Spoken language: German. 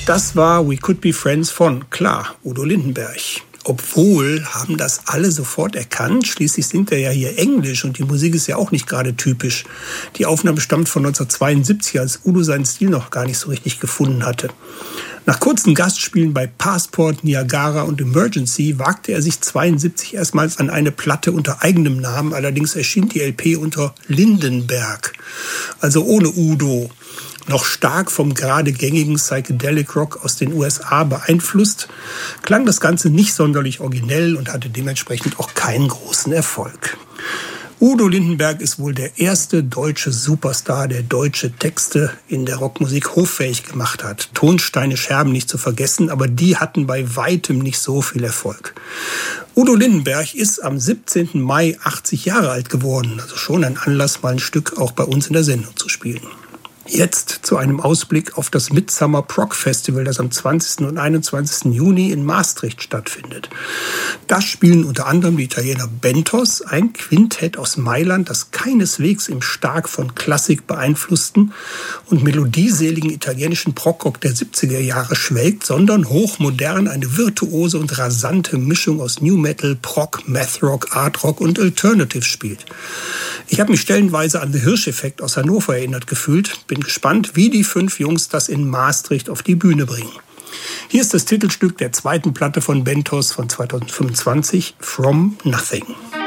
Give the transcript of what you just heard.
Das war We Could Be Friends von, klar, Udo Lindenberg. Obwohl, haben das alle sofort erkannt. Schließlich singt er ja hier Englisch und die Musik ist ja auch nicht gerade typisch. Die Aufnahme stammt von 1972, als Udo seinen Stil noch gar nicht so richtig gefunden hatte. Nach kurzen Gastspielen bei Passport, Niagara und Emergency wagte er sich 1972 erstmals an eine Platte unter eigenem Namen. Allerdings erschien die LP unter Lindenberg, also ohne Udo. Noch stark vom gerade gängigen Psychedelic Rock aus den USA beeinflusst, klang das Ganze nicht sonderlich originell und hatte dementsprechend auch keinen großen Erfolg. Udo Lindenberg ist wohl der erste deutsche Superstar, der deutsche Texte in der Rockmusik hoffähig gemacht hat. Tonsteine Scherben nicht zu vergessen, aber die hatten bei weitem nicht so viel Erfolg. Udo Lindenberg ist am 17. Mai 80 Jahre alt geworden, also schon ein Anlass, mal ein Stück auch bei uns in der Sendung zu spielen. Jetzt zu einem Ausblick auf das Midsummer Prog Festival, das am 20. und 21. Juni in Maastricht stattfindet. Da spielen unter anderem die Italiener Bentos, ein Quintett aus Mailand, das keineswegs im stark von Klassik beeinflussten und melodieseligen italienischen Prog-Rock der 70er Jahre schwelgt, sondern hochmodern eine virtuose und rasante Mischung aus New Metal, Prog, Math Rock, Art Rock und Alternative spielt. Ich habe mich stellenweise an The Hirsch-Effekt aus Hannover erinnert gefühlt. Bin gespannt, wie die 5 Jungs das in Maastricht auf die Bühne bringen. Hier ist das Titelstück der zweiten Platte von Bentos von 2025, From Nothing.